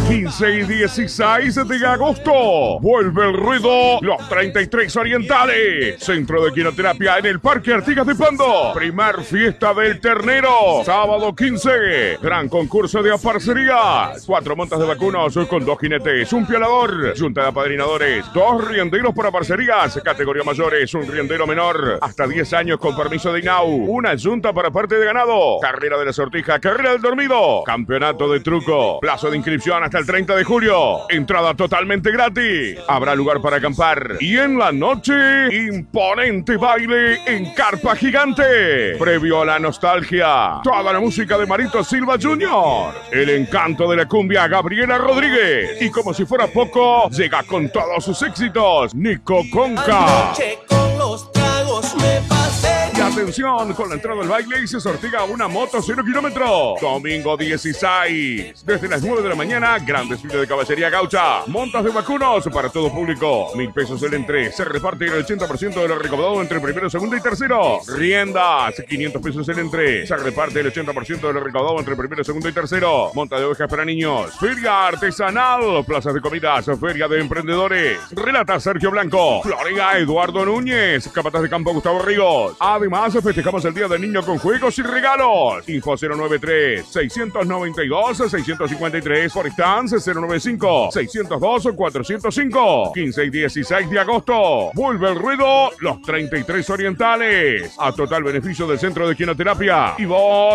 15 y 16 de agosto. Vuelve el ruido, los 33 orientales. Centro de quinoterapia en el Parque Artigas de Pando. Primer fiesta del ternero. Sábado 15. Gran concurso de aparcerías. 4 montas de vacunos con 2 jinetes, un piolador, junta de apadrinadores, 2 rienderos para parcerías, categoría mayores, un riendero menor, hasta 10 años con permiso de INAU, una junta para parte de ganado, carrera de la sortija, carrera del dormido, campeonato de truco, plazo de inscripción hasta el 30 de julio, entrada totalmente gratis, habrá lugar para acampar y en la noche, imponente baile en carpa gigante, previo a la nostalgia, toda la música de Marito Silva Jr., el encanto de la cumbia Gabriela Rodríguez y como si fuera poco, llega con todos sus éxitos, Nico Conca. Anoche con los tragos me pasé. Y atención, con la entrada del baile y se sortea una moto 0 kilómetros. Domingo 16. Desde las 9 de la mañana, gran desfile de caballería gaucha. Montas de vacunos para todo público. 1.000 pesos el entre. Se reparte el 80% de lo recaudado entre primero, segundo y tercero. Riendas, 500 pesos el entre. Se reparte el 80% de lo recaudado entre primero, segundo y tercero. Monta de ovejas para niños. Feria artesanal. Plazas de comidas. Feria de emprendedores. Relata Sergio Blanco. Floriga Eduardo Núñez. Capataz de campo Gustavo Ríos. Además, festejamos el Día del Niño con juegos y regalos. Info 093-692-653. Forestance 095-602-405. 15 y 16 de agosto. Vuelve el ruido, los 33 orientales. A total beneficio del Centro de Quinoterapia. Y vos